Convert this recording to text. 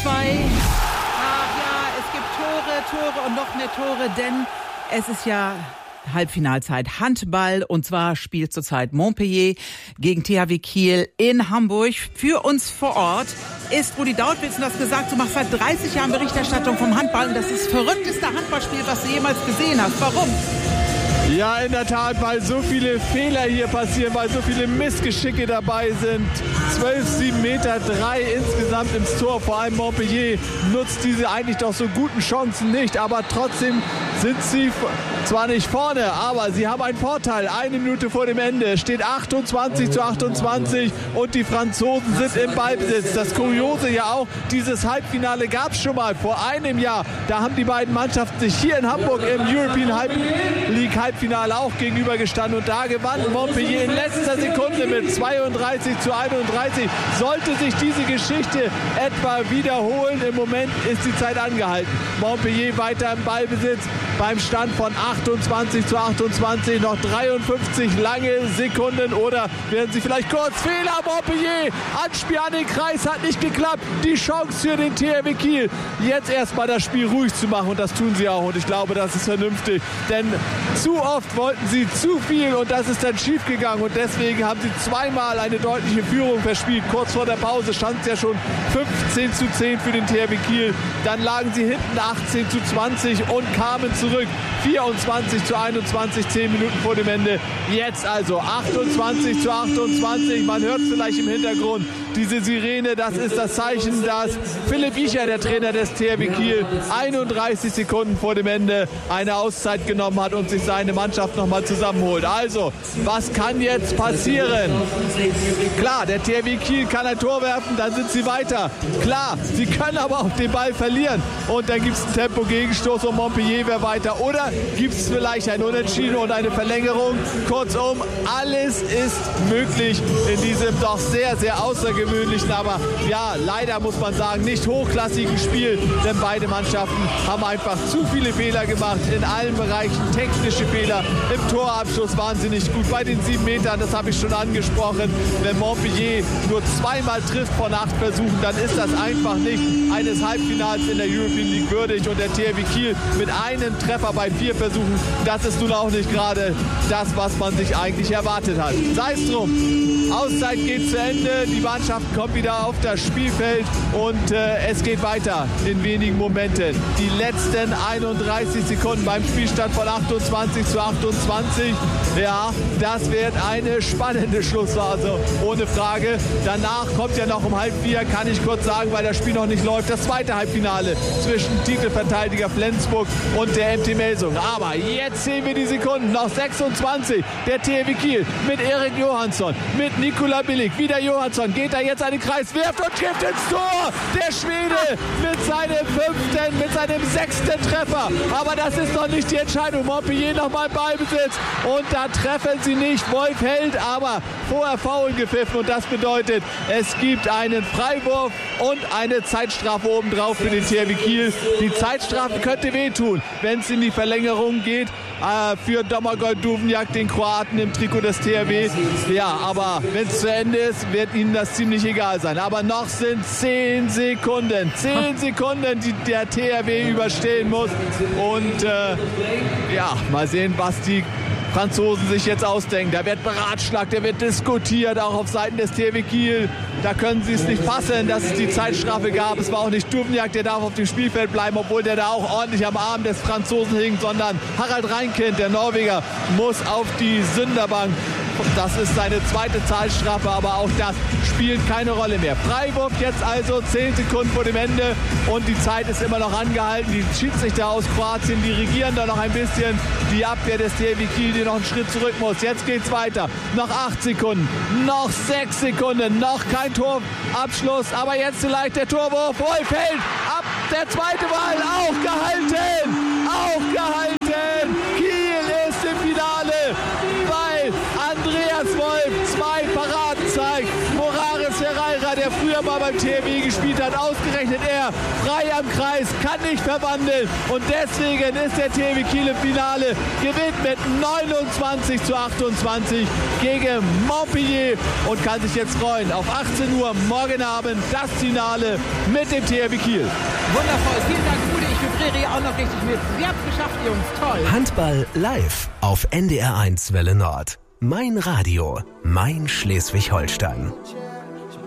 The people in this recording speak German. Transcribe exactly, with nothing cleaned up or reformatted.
zwei. Ach ja, es gibt Tore, Tore und noch mehr Tore, denn es ist ja Halbfinalzeit Handball und zwar spielt zurzeit Montpellier gegen T H W Kiel in Hamburg. Für uns vor Ort ist Rudi Dautwitz, du hast gesagt, du machst seit dreißig Jahren Berichterstattung vom Handball und das ist das verrückteste Handballspiel, was du jemals gesehen hast. Warum? Ja, in der Tat, weil so viele Fehler hier passieren, weil so viele Missgeschicke dabei sind. zwölf, sieben Meter, drei insgesamt ins Tor. Vor allem Montpellier nutzt diese eigentlich doch so guten Chancen nicht. Aber trotzdem sind sie zwar nicht vorne, aber sie haben einen Vorteil. Eine Minute vor dem Ende. Es steht achtundzwanzig zu achtundzwanzig und die Franzosen sind im Ballbesitz. Das Kuriose ja auch, dieses Halbfinale gab es schon mal vor einem Jahr. Da haben die beiden Mannschaften sich hier in Hamburg im European League Halbfinale auch gegenübergestanden und da gewann Montpellier in letzter Sekunde mit zweiunddreißig zu einunddreißig. Sollte sich diese Geschichte etwa wiederholen, im Moment ist die Zeit angehalten. Montpellier weiter im Ballbesitz beim Stand von achtundzwanzig zu achtundzwanzig, noch dreiundfünfzig lange Sekunden oder werden sie vielleicht kurz Fehler, Montpellier, Anspiel an den Kreis hat nicht geklappt, die Chance für den T H W Kiel, jetzt erstmal das Spiel ruhig zu machen und das tun sie auch und ich glaube, das ist vernünftig, denn zu oft wollten sie zu viel und das ist dann schief gegangen und deswegen haben sie zweimal eine deutliche Führung verspielt. Kurz vor der Pause stand es ja schon fünfzehn zu zehn für den T H W Kiel, dann lagen sie hinten achtzehn zu zwanzig und kamen zurück vierundzwanzig zu einundzwanzig, zehn Minuten vor dem Ende. Jetzt also achtundzwanzig zu achtundzwanzig. Man hört vielleicht im Hintergrund diese Sirene. Das ist das Zeichen, dass Philipp Icher, der Trainer des T H W Kiel, einunddreißig Sekunden vor dem Ende eine Auszeit genommen hat und sich seine Mannschaft nochmal zusammenholt. Also, was kann jetzt passieren? Klar, der T H W Kiel kann ein Tor werfen, dann sind sie weiter. Klar, sie können aber auch den Ball verlieren. Und dann gibt es einen Tempo-Gegenstoß und Montpellier wäre weiter. Oder gibt es vielleicht ein Unentschieden und eine Verlängerung? Kurzum, alles ist möglich in diesem doch sehr, sehr außergewöhnlichen, aber ja, leider muss man sagen, nicht hochklassigen Spiel. Denn beide Mannschaften haben einfach zu viele Fehler gemacht in allen Bereichen. Technische Fehler, im Torabschluss waren sie nicht gut. Bei den sieben Metern, das habe ich schon angesprochen, wenn Montpellier nur zweimal trifft von acht Versuchen, dann ist das einfach nicht eines Halbfinals in der European League würdig. Und der T H W Kiel mit einem Treffer bei vier Versuchen, das ist nun auch nicht gerade das, was man sich eigentlich erwartet hat. Sei es drum. Auszeit geht zu Ende, die Mannschaft kommt wieder auf das Spielfeld und äh, es geht weiter in wenigen Momenten. Die letzten einunddreißig Sekunden beim Spielstand von achtundzwanzig zu achtundzwanzig. Ja, das wird eine spannende Schlussphase, ohne Frage. Danach kommt ja noch um halb vier, kann ich kurz sagen, weil das Spiel noch nicht läuft, das zweite Halbfinale zwischen Titelverteidiger Flensburg und der M T Melsung. Aber jetzt sehen wir die Sekunden, noch sechsundzwanzig. Der T H W Kiel mit Erik Johansson, mit Nikola Billig, wieder Johansson, geht da jetzt einen Kreis, wirft und trifft ins Tor. Der Schwede mit seinem fünften, mit seinem sechsten Treffer. Aber das ist noch nicht die Entscheidung. Montpellier nochmal Ballbesitz und da treffen sie nicht. Wolf hält, aber vorher Foul gepfiffen und das bedeutet, es gibt einen Freiwurf und eine Zeitstrafe obendrauf für den T H W Kiel. Die Zeitstrafe könnte wehtun, wenn es in die Verlängerung geht. Für Domagoj Duvnjak, den Kroaten im Trikot des T H W. Ja, aber wenn es zu Ende ist, wird ihnen das ziemlich egal sein. Aber noch sind zehn Sekunden. Zehn Sekunden, die der T H W überstehen muss. Und äh, ja, mal sehen, was die Franzosen sich jetzt ausdenken. Da wird beratschlagt, da wird diskutiert, auch auf Seiten des T H W Kiel. Da können sie es nicht fassen, dass es die Zeitstrafe gab. Es war auch nicht Duvnjak, der darf auf dem Spielfeld bleiben, obwohl der da auch ordentlich am Arm des Franzosen hing, sondern Harald Reinkind, der Norweger, muss auf die Sünderbank. Das ist seine zweite Zeitstrafe, aber auch das spielt keine Rolle mehr. Freiwurf jetzt also, zehn Sekunden vor dem Ende und die Zeit ist immer noch angehalten. Die Schiedsrichter aus Kroatien dirigieren da noch ein bisschen die Abwehr des T H W Kiel, die noch einen Schritt zurück muss. Jetzt geht's weiter. Noch acht Sekunden, noch sechs Sekunden, noch kein Torabschluss, aber jetzt vielleicht der Torwurf. Wolf hält ab, der zweite Ball, auch gehalten, auch gehalten. Kiel ist im Finale, weil Andreas Wolf zwei Paraden zeigt. Morares Ferreira, der früher bei mal beim T H W gespielt hat. Ausgerechnet er, frei am Kreis, kann nicht verwandeln. Und deswegen ist der T H W Kiel im Finale, gewinnt mit neunundzwanzig zu achtundzwanzig gegen Montpellier und kann sich jetzt freuen auf achtzehn Uhr morgen Abend das Finale mit dem T H W Kiel. Wundervoll, vielen Dank, Rudi. Ich vibriere hier auch noch richtig mit. Ihr habt es geschafft, Jungs, toll. Handball live auf N D R eins Welle Nord. Mein Radio, mein Schleswig-Holstein.